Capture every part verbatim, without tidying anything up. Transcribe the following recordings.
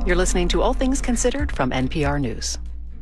You're listening to All Things Considered from N P R News.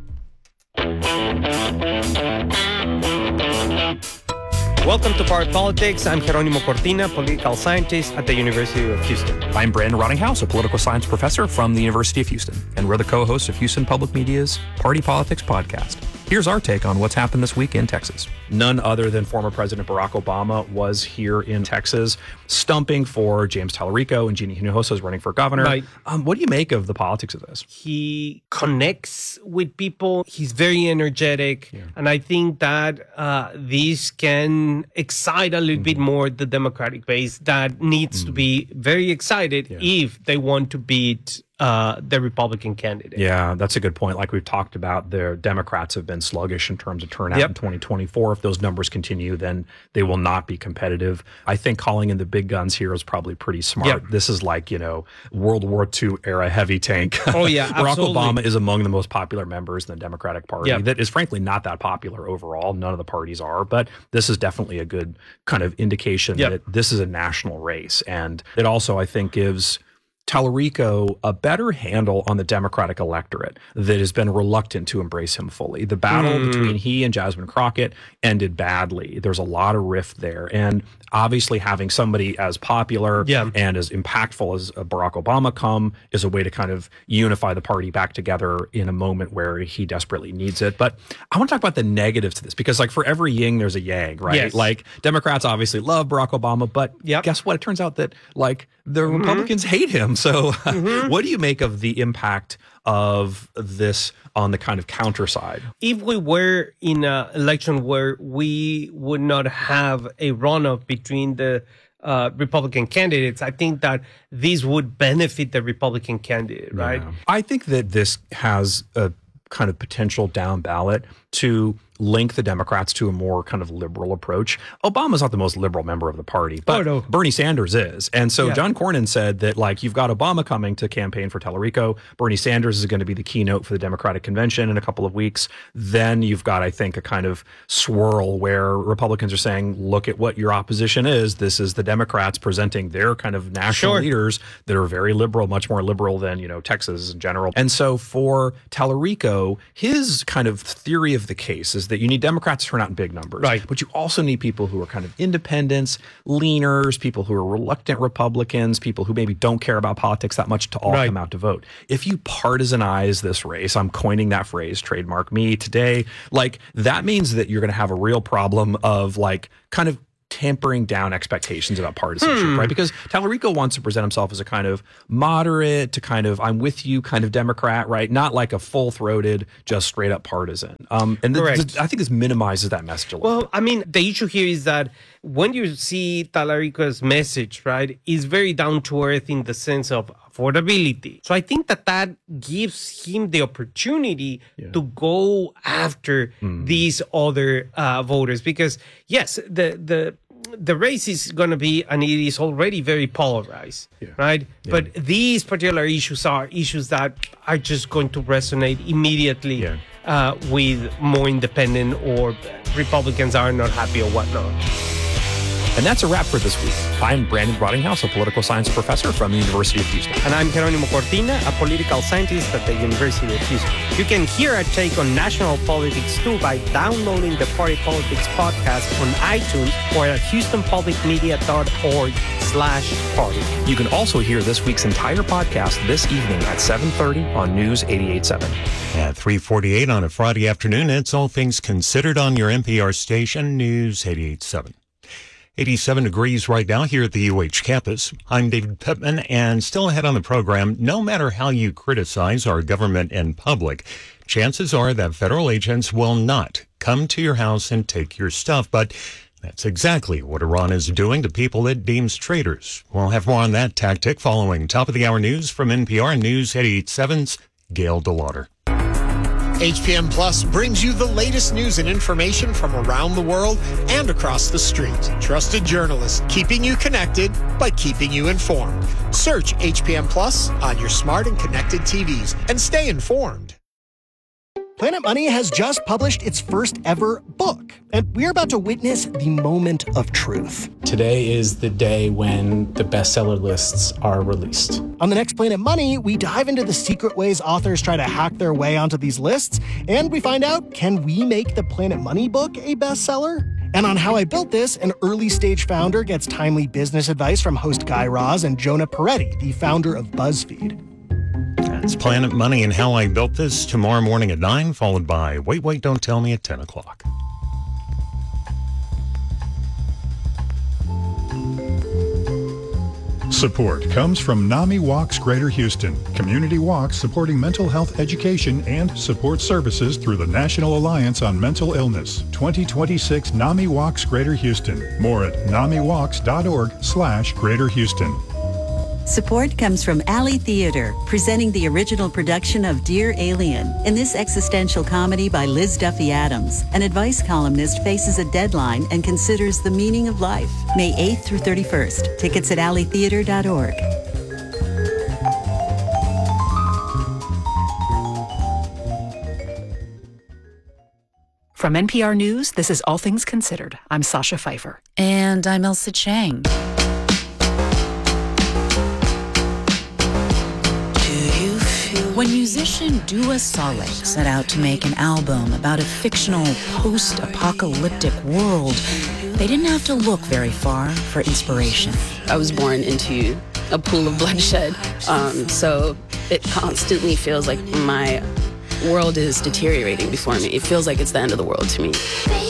Welcome to Part Politics. I'm Jeronimo Cortina, political scientist at the University of Houston. I'm Brandon Rottinghouse, a political science professor from the University of Houston, and we're the co-hosts of Houston Public Media's Party Politics podcast. Here's our take on what's happened this week in Texas. None other than former President Barack Obama was here in Texas, stumping for James Tallarico, and Jeannie Hinojosa is running for governor. Right. Um, what do you make of the politics of this? He connects with people. He's very energetic. Yeah. And I think that uh, this can excite a little mm-hmm. bit more the Democratic base that needs mm-hmm. to be very excited yeah. if they want to beat Uh, the Republican candidate. Yeah, that's a good point. Like we've talked about, the Democrats have been sluggish in terms of turnout yep. in twenty twenty-four. If those numbers continue, then they will not be competitive. I think calling in the big guns here is probably pretty smart. Yep. This is like, you know, World War Two era heavy tank. Oh, yeah, Barack absolutely. Obama is among the most popular members in the Democratic Party. Yep. That is frankly not that popular overall. None of the parties are, but this is definitely a good kind of indication yep. that this is a national race. And it also, I think, gives Tallarico a better handle on the Democratic electorate that has been reluctant to embrace him fully. The battle mm. between he and Jasmine Crockett ended badly. There's a lot of rift there. And obviously having somebody as popular yeah. and as impactful as Barack Obama come is a way to kind of unify the party back together in a moment where he desperately needs it. But I want to talk about the negatives to this, because like for every yin, there's a yang, right? Yes. Like Democrats obviously love Barack Obama, but yep. guess what? It turns out that like the mm-hmm. Republicans hate him. So mm-hmm. what do you make of the impact of this on the kind of counter side? If we were in an election where we would not have a runoff between the uh, Republican candidates, I think that this would benefit the Republican candidate, right? Yeah. I think that this has a kind of potential down ballot to link the Democrats to a more kind of liberal approach. Obama's not the most liberal member of the party, but oh, no. Bernie Sanders is. And so yeah. John Cornyn said that, like, you've got Obama coming to campaign for Tallarico. Bernie Sanders is going to be the keynote for the Democratic convention in a couple of weeks. Then you've got, I think, a kind of swirl where Republicans are saying, look at what your opposition is. This is the Democrats presenting their kind of national sure. leaders that are very liberal, much more liberal than, you know, Texas in general. And so for Tallarico, his kind of theory of the case is that you need Democrats to turn out in big numbers, right? But you also need people who are kind of independents, leaners, people who are reluctant Republicans, people who maybe don't care about politics that much to all right. come out to vote. If you partisanize this race, I'm coining that phrase, trademark me today, like that means that you're going to have a real problem of like kind of tempering down expectations about partisanship, hmm. right? Because Tallarico wants to present himself as a kind of moderate to kind of I'm with you kind of Democrat, right? Not like a full-throated, just straight-up partisan. Um, and th- th- I think this minimizes that message a lot. Well, I mean, the issue here is that when you see Tallarico's message, right, is very down-to-earth in the sense of affordability. So I think that that gives him the opportunity yeah. to go after mm. these other uh, voters, because yes, the the the race is going to be, and it is already very polarized, yeah. right? Yeah. But these particular issues are issues that are just going to resonate immediately yeah. uh, with more independent or Republicans are not happy or whatnot. And that's a wrap for this week. I'm Brandon Rottinghouse, a political science professor from the University of Houston. And I'm Jeronimo Cortina, a political scientist at the University of Houston. You can hear our take on national politics too by downloading the Party Politics podcast on iTunes or at houstonpublicmedia.org slash party. You can also hear this week's entire podcast this evening at seven thirty on News eighty-eight point seven. At three forty-eight on a Friday afternoon, it's All Things Considered on your N P R station, News eighty-eight point seven. eighty-seven degrees right now here at the U H campus. I'm David Pittman, and still ahead on the program, no matter how you criticize our government in public, chances are that federal agents will not come to your house and take your stuff. But that's exactly what Iran is doing to people it deems traitors. We'll have more on that tactic following top of the hour news from N P R News eighty-eight point seven's Gail DeLauder. H P M Plus brings you the latest news and information from around the world and across the street. Trusted journalists keeping you connected by keeping you informed. Search H P M Plus on your smart and connected T Vs and stay informed. Planet Money has just published its first ever book, and we're about to witness the moment of truth. Today is the day when the bestseller lists are released. On the next Planet Money, we dive into the secret ways authors try to hack their way onto these lists, and we find out, can we make the Planet Money book a bestseller? And on How I Built This, an early-stage founder gets timely business advice from host Guy Raz and Jonah Peretti, the founder of BuzzFeed. That's Planet Money and How I Built This tomorrow morning at nine, followed by Wait, Wait, Don't Tell Me at ten o'clock. Support comes from NAMI Walks Greater Houston, community walks supporting mental health education and support services through the National Alliance on Mental Illness. twenty twenty-six NAMI Walks Greater Houston. More at namiwalks.org slash Greater Houston. Support comes from Alley Theater, presenting the original production of Dear Alien. In this existential comedy by Liz Duffy Adams, an advice columnist faces a deadline and considers the meaning of life. May eighth through thirty-first. Tickets at alley theater dot org. From N P R News, this is All Things Considered. I'm Sasha Pfeiffer. And I'm Elsa Chang. When musician Dua Saleh set out to make an album about a fictional post-apocalyptic world, they didn't have to look very far for inspiration. I was born into a pool of bloodshed, um, so it constantly feels like my world is deteriorating before me. It feels like it's the end of the world to me.